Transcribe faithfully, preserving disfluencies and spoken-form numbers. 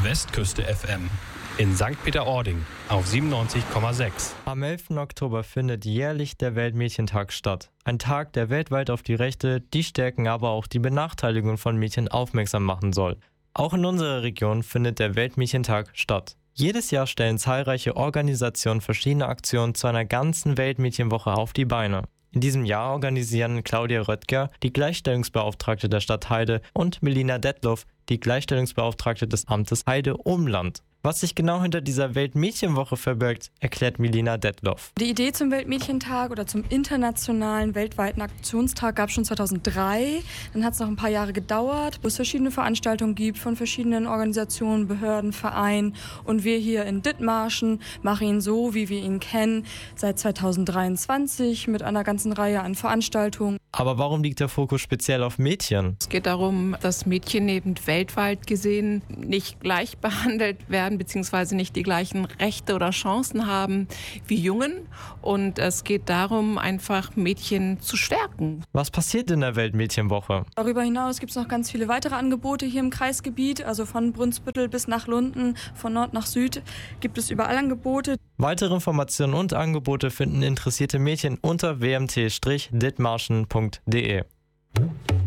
Westküste F M. In Sankt Peter-Ording auf siebenundneunzig Komma sechs. Am elften Oktober findet jährlich der Weltmädchentag statt. Ein Tag, der weltweit auf die Rechte, die Stärken, aber auch die Benachteiligung von Mädchen aufmerksam machen soll. Auch in unserer Region findet der Weltmädchentag statt. Jedes Jahr stellen zahlreiche Organisationen verschiedene Aktionen zu einer ganzen Weltmädchenwoche auf die Beine. In diesem Jahr organisieren Claudia Röttger, die Gleichstellungsbeauftragte der Stadt Heide, und Melina Detloff, die Gleichstellungsbeauftragte des Amtes Heide-Umland. Was sich genau hinter dieser Weltmädchenwoche verbirgt, erklärt Melina Detloff. Die Idee zum Weltmädchentag oder zum internationalen weltweiten Aktionstag gab es schon zweitausenddrei. Dann hat es noch ein paar Jahre gedauert, wo es verschiedene Veranstaltungen gibt von verschiedenen Organisationen, Behörden, Vereinen. Und wir hier in Dithmarschen machen ihn so, wie wir ihn kennen, seit zweitausenddreiundzwanzig mit einer ganzen Reihe an Veranstaltungen. Aber warum liegt der Fokus speziell auf Mädchen? Es geht darum, dass Mädchen eben weltweit gesehen nicht gleich behandelt werden, beziehungsweise nicht die gleichen Rechte oder Chancen haben wie Jungen. Und es geht darum, einfach Mädchen zu stärken. Was passiert in der Weltmädchenwoche? Darüber hinaus gibt es noch ganz viele weitere Angebote hier im Kreisgebiet, also von Brunsbüttel bis nach Lunden, von Nord nach Süd gibt es überall Angebote. Weitere Informationen und Angebote finden interessierte Mädchen unter w m t Strich dithmarschen Punkt d e.